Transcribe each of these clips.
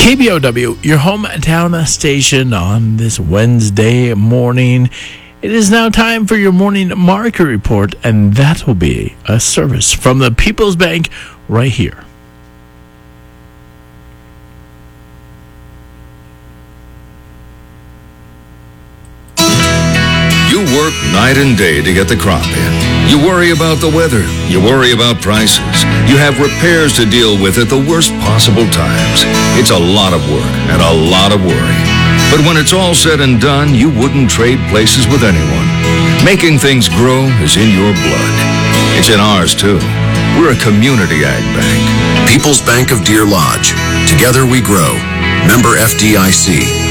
KBOW, your hometown station on this Wednesday morning. It is now time for your morning market report, and that will be a service from the People's Bank right here. You work night and day to get the crop in. You worry about the weather. You worry about prices. You have repairs to deal with at the worst possible times. It's a lot of work and a lot of worry. But when it's all said and done, you wouldn't trade places with anyone. Making things grow is in your blood. It's in ours, too. We're a community ag bank. People's Bank of Deer Lodge. Together we grow. Member FDIC.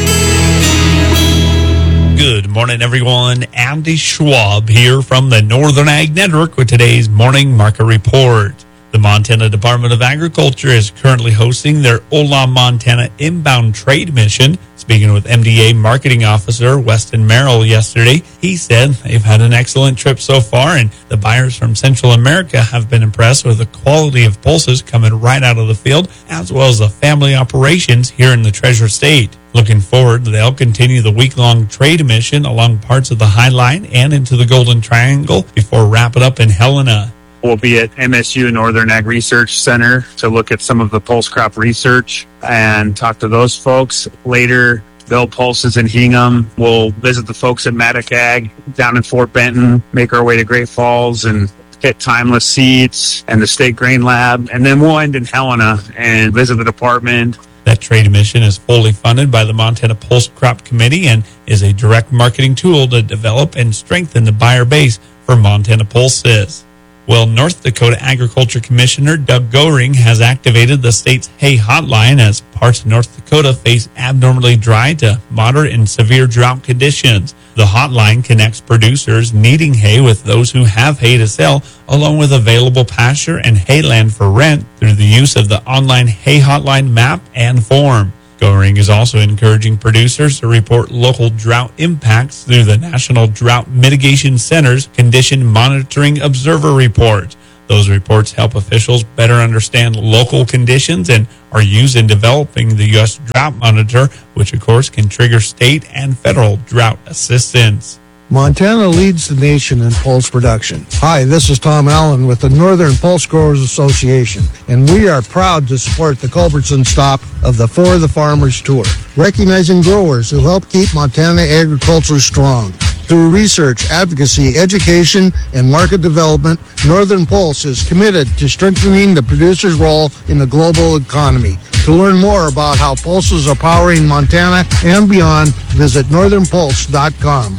Good morning, everyone. Andy Schwab here from the Northern Ag Network with today's morning market report. The Montana Department of Agriculture is currently hosting their Ola, Montana inbound trade mission. Speaking with MDA Marketing Officer Weston Merrill yesterday, he said they've had an excellent trip so far, and the buyers from Central America have been impressed with the quality of pulses coming right out of the field, as well as the family operations here in the Treasure State. Looking forward, they'll continue the week-long trade mission along parts of the High Line and into the Golden Triangle before wrapping up in Helena. We'll be at MSU Northern Ag Research Center to look at some of the pulse crop research and talk to those folks. Later, Bill Pulses in Hingham. We'll visit the folks at Matic Ag down in Fort Benton, make our way to Great Falls and hit Timeless Seeds and the State Grain Lab. And then we'll end in Helena and visit the department. That trade mission is fully funded by the Montana Pulse Crop Committee and is a direct marketing tool to develop and strengthen the buyer base for Montana Pulses. Well, North Dakota Agriculture Commissioner Doug Goering has activated the state's hay hotline as parts of North Dakota face abnormally dry to moderate and severe drought conditions. The hotline connects producers needing hay with those who have hay to sell, along with available pasture and hayland for rent through the use of the online hay hotline map and form. Goering is also encouraging producers to report local drought impacts through the National Drought Mitigation Center's Condition Monitoring Observer Report. Those reports help officials better understand local conditions and are used in developing the U.S. Drought Monitor, which of course can trigger state and federal drought assistance. Montana leads the nation in pulse production. Hi, this is Tom Allen with the Northern Pulse Growers Association, and we are proud to support the Culbertson stop of the For the Farmers Tour, recognizing growers who help keep Montana agriculture strong. Through research, advocacy, education, and market development, Northern Pulse is committed to strengthening the producer's role in the global economy. To learn more about how pulses are powering Montana and beyond, visit northernpulse.com.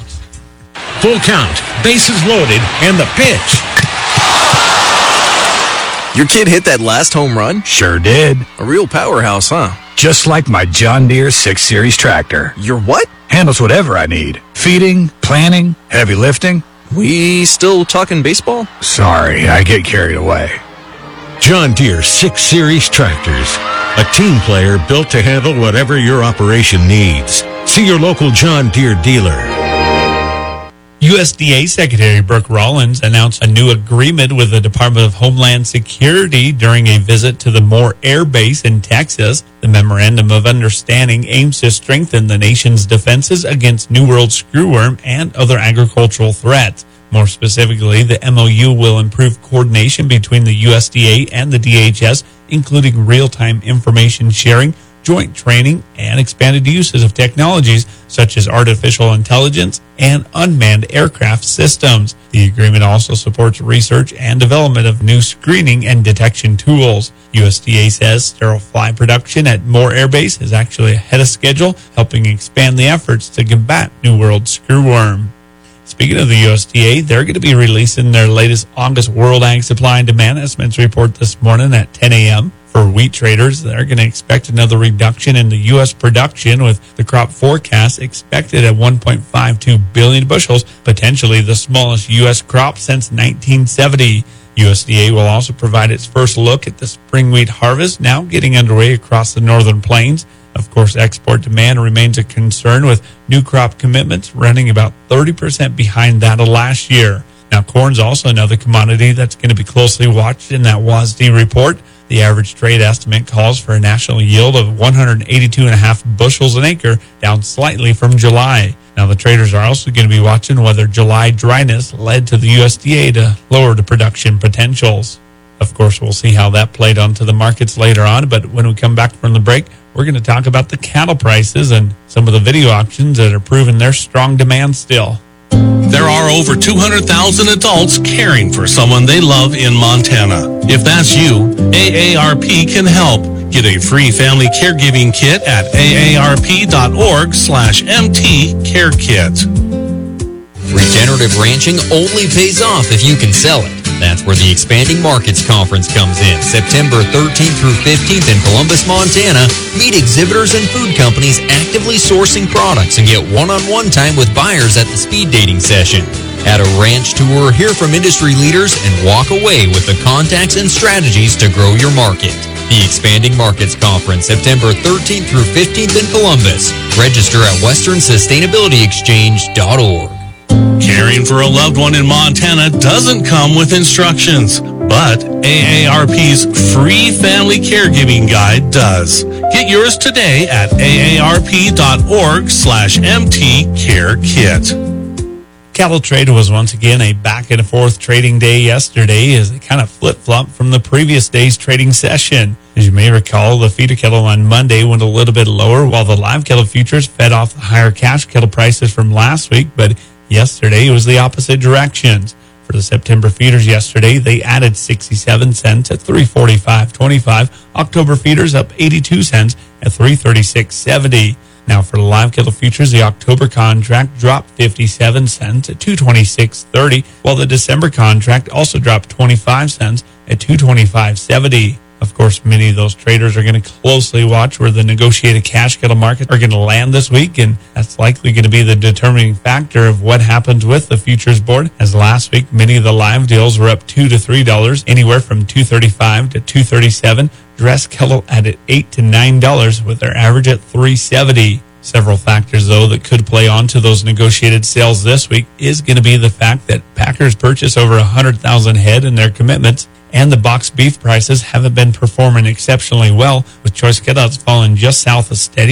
Full count, bases loaded, and the pitch. Your kid hit that last home run? Sure did. A real powerhouse, huh? Just like my John Deere 6 Series tractor. Your what? Handles whatever I need. Feeding, planting, heavy lifting. We still talking baseball? Sorry, I get carried away. John Deere 6 Series tractors. A team player built to handle whatever your operation needs. See your local John Deere dealer. USDA Secretary Brooke Rollins announced a new agreement with the Department of Homeland Security during a visit to the Moore Air Base in Texas. The Memorandum of Understanding aims to strengthen the nation's defenses against New World screwworm and other agricultural threats. More specifically, the MOU will improve coordination between the USDA and the DHS, including real-time information sharing, joint training, and expanded uses of technologies such as artificial intelligence and unmanned aircraft systems. The agreement also supports research and development of new screening and detection tools. USDA says sterile fly production at Moore Air Base is actually ahead of schedule, helping expand the efforts to combat New World screwworm. Speaking of the USDA, they're going to be releasing their latest August World Ag Supply and Demand Estimates report this morning at 10 a.m. For wheat traders, they're going to expect another reduction in the U.S. production, with the crop forecast expected at 1.52 billion bushels, potentially the smallest U.S. crop since 1970. USDA will also provide its first look at the spring wheat harvest, now getting underway across the northern plains. Of course, export demand remains a concern, with new crop commitments running about 30% behind that of last year. Now, corn's also another commodity that's going to be closely watched in that WASDE report. The average trade estimate calls for a national yield of 182.5 bushels an acre, down slightly from July. Now, the traders are also going to be watching whether July dryness led to the USDA to lower the production potentials. Of course, we'll see how that played onto the markets later on, but when we come back from the break, we're going to talk about the cattle prices and some of the video auctions that are proving their strong demand still. There are over 200,000 adults caring for someone they love in Montana. If that's you, AARP can help. Get a free family caregiving kit at aarp.org/MT-CareKit. Regenerative ranching only pays off if you can sell it. That's where the Expanding Markets Conference comes in. September 13th through 15th in Columbus, Montana. Meet exhibitors and food companies actively sourcing products and get one-on-one time with buyers at the speed dating session. At a ranch tour, hear from industry leaders, and walk away with the contacts and strategies to grow your market. The Expanding Markets Conference, September 13th through 15th in Columbus. Register at westernsustainabilityexchange.org. Caring for a loved one in Montana doesn't come with instructions, but AARP's free family caregiving guide does. Get yours today at aarp.org/MT-CareKit. Cattle trade was once again a back and forth trading day yesterday as it kind of flip-flopped from the previous day's trading session. As you may recall, the feeder cattle on Monday went a little bit lower while the live cattle futures fed off the higher cash cattle prices from last week, but yesterday it was the opposite directions. For the September feeders yesterday, they added 67 cents at $345.25. October feeders up 82 cents at $336.70. Now for the live cattle futures, the October contract dropped 57 cents at $226.30, while the December contract also dropped 25 cents at $225.70. Of course, many of those traders are going to closely watch where the negotiated cash cattle market are going to land this week, and that's likely going to be the determining factor of what happens with the futures board. As last week, many of the live deals were up $2 to $3, anywhere from $2.35 to $2.37. Dress cattle at $8 to $9, with their average at $3.70. Several factors, though, that could play onto those negotiated sales this week is going to be the fact that packers purchase over 100,000 head in their commitments, and the box beef prices haven't been performing exceptionally well, with choice cutouts falling just south of steady